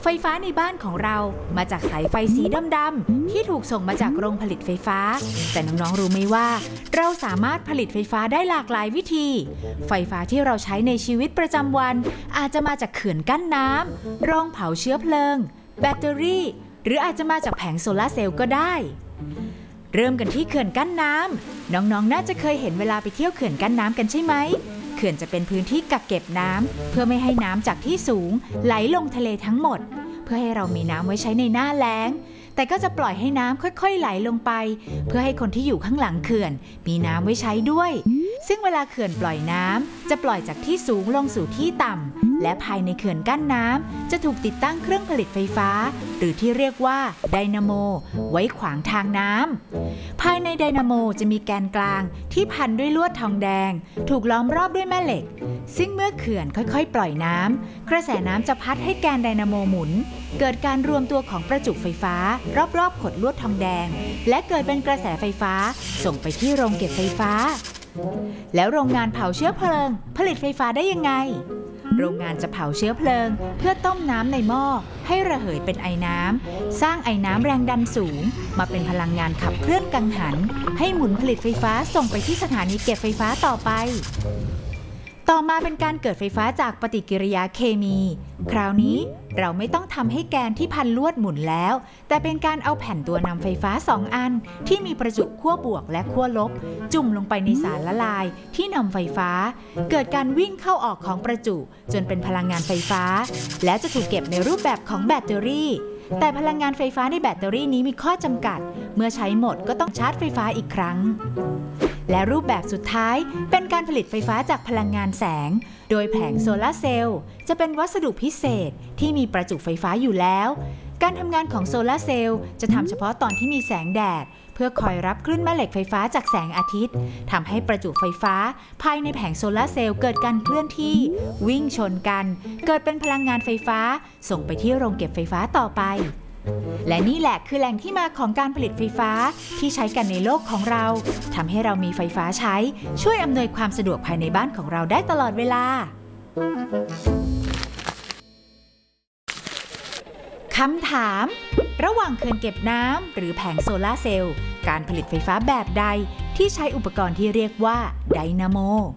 ฟ้าในบ้านของเรามาจากสายไฟสีดำๆที่ถูกส่งมาจากโรงผลิตไฟฟ้าแต่น้องๆรู้ไหมว่าเราสามารถผลิตไฟฟ้าได้หลากหลายวิธีไฟฟ้าที่เราใช้ในชีวิตประจำวันอาจจะมาจากเขื่อนกั้นน้ำโรงเผาเชื้อเพลิงแบตเตอรี่หรืออาจจะมาจากแผงโซลาร์เซลล์ก็ได้เริ่มกันที่เขื่อนกั้นน้ำน้องๆน่าจะเคยเห็นเวลาไปเที่ยวเขื่อนกั้นน้ำกันใช่ไหมเขื่อนจะเป็นพื้นที่กักเก็บน้ำเพื่อไม่ให้น้ำจากที่สูงไหลลงทะเลทั้งหมดเพื่อให้เรามีน้ำไว้ใช้ในหน้าแล้งแต่ก็จะปล่อยให้น้ำค่อยๆไหลลงไปเพื่อให้คนที่อยู่ข้างหลังเขื่อนมีน้ำไว้ใช้ด้วยซึ่งเวลาเขื่อนปล่อยน้ำจะปล่อยจากที่สูงลงสู่ที่ต่ำและภายในเขื่อนกั้นน้ำจะถูกติดตั้งเครื่องผลิตไฟฟ้าหรือที่เรียกว่าไดนาโมไว้ขวางทางน้ำภายในไดนาโมจะมีแกนกลางที่พันด้วยลวดทองแดงถูกล้อมรอบด้วยแม่เหล็กซึ่งเมื่อเขื่อนค่อยๆปล่อยน้ำกระแสน้ำจะพัดให้แกนไดนาโมหมุนเกิดการรวมตัวของประจุไฟฟ้ารอบๆขดลวดทองแดงและเกิดเป็นกระแสไฟฟ้าส่งไปที่โรงเก็บไฟฟ้าแล้วโรงงานเผาเชื้อเพลิงผลิตไฟฟ้าได้ยังไงโรงงานจะเผาเชื้อเพลิงเพื่อต้มน้ำในหม้อให้ระเหยเป็นไอน้ำสร้างไอน้ำแรงดันสูงมาเป็นพลังงานขับเคลื่อนกังหันให้หมุนผลิตไฟฟ้าส่งไปที่สถานีเก็บไฟฟ้าต่อไปต่อมาเป็นการเกิดไฟฟ้าจากปฏิกิริยาเคมีคราวนี้เราไม่ต้องทำให้แกนที่พันลวดหมุนแล้วแต่เป็นการเอาแผ่นตัวนำไฟฟ้า2อันที่มีประจุขั้วบวกและขั้วลบจุ่มลงไปในสารละลายที่นำไฟฟ้าเกิดการวิ่งเข้าออกของประจุจนเป็นพลังงานไฟฟ้าและจะถูกเก็บในรูปแบบของแบตเตอรี่แต่พลังงานไฟฟ้าในแบตเตอรี่นี้มีข้อจำกัดเมื่อใช้หมดก็ต้องชาร์จไฟฟ้าอีกครั้งและรูปแบบสุดท้ายเป็นการผลิตไฟฟ้าจากพลังงานแสงโดยแผงโซลาร์เซลล์จะเป็นวัสดุพิเศษที่มีประจุไฟฟ้าอยู่แล้วการทำงานของโซลาร์เซลล์จะทำเฉพาะตอนที่มีแสงแดดเพื่อคอยรับคลื่นแม่เหล็กไฟฟ้าจากแสงอาทิตย์ทำให้ประจุไฟฟ้าภายในแผงโซลาร์เซลล์เกิดการเคลื่อนที่วิ่งชนกันเกิดเป็นพลังงานไฟฟ้าส่งไปที่โรงเก็บไฟฟ้าต่อไปและนี่แหละคือแหล่งที่มาของการผลิตไฟฟ้าที่ใช้กันในโลกของเราทำให้เรามีไฟฟ้าใช้ช่วยอำนวยความสะดวกภายในบ้านของเราได้ตลอดเวลาคำถามระหว่างเขื่อนเก็บน้ำหรือแผงโซลาร์เซลล์การผลิตไฟฟ้าแบบใดที่ใช้อุปกรณ์ที่เรียกว่าไดนาโม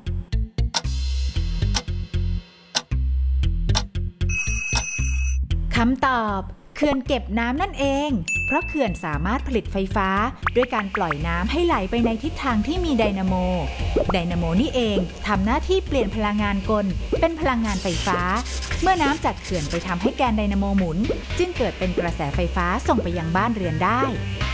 คำตอบเขื่อนเก็บน้ำนั่นเองเพราะเขื่อนสามารถผลิตไฟฟ้าด้วยการปล่อยน้ำให้ไหลไปในทิศทางที่มีไดนาโมนี่เองทำหน้าที่เปลี่ยนพลังงานกลเป็นพลังงานไฟฟ้าเมื่อน้ำจากเขื่อนไปทำให้แกนไดนาโมหมุนจึงเกิดเป็นกระแสไฟฟ้าส่งไปยังบ้านเรือนได้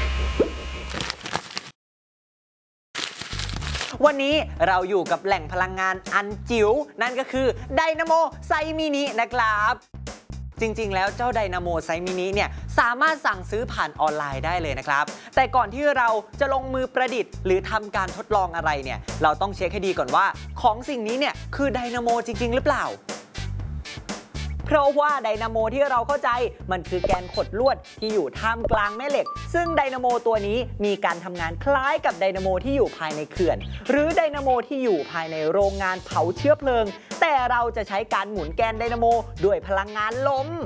วันนี้เราอยู่กับแหล่งพลังงานอันจิ๋วนั่นก็คือไดนาโมไซมินินะครับจริงๆแล้วเจ้าไดนาโมไซมินิเนี่ยสามารถสั่งซื้อผ่านออนไลน์ได้เลยนะครับแต่ก่อนที่เราจะลงมือประดิษฐ์หรือทำการทดลองอะไรเนี่ยเราต้องเช็คให้ดีก่อนว่าของสิ่งนี้เนี่ยคือไดนาโมจริงๆหรือเปล่าเพราะว่าไดนาโมที่เราเข้าใจมันคือแกนขดลวดที่อยู่ท่ามกลางแม่เหล็กซึ่งไดนาโมตัวนี้มีการทำงานคล้ายกับไดนาโมที่อยู่ภายในเขื่อนหรือไดนาโมที่อยู่ภายในโรงงานเผาเชื้อเพลิงแต่เราจะใช้การหมุนแกนไดนาโมด้วยพลังงานลม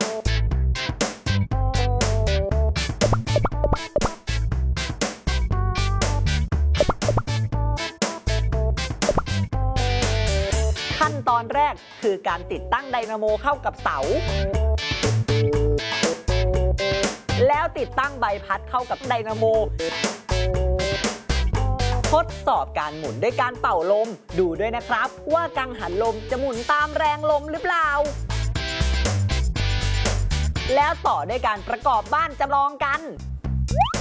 ขั้นตอนแรกคือการติดตั้งไดนาโมเข้ากับเสาแล้วติดตั้งใบพัดเข้ากับไดนาโมทดสอบการหมุนด้วยการเป่าลมดูด้วยนะครับว่ากังหันลมจะหมุนตามแรงลมหรือเปล่าแล้วต่อด้วยการประกอบบ้านจำลองกัน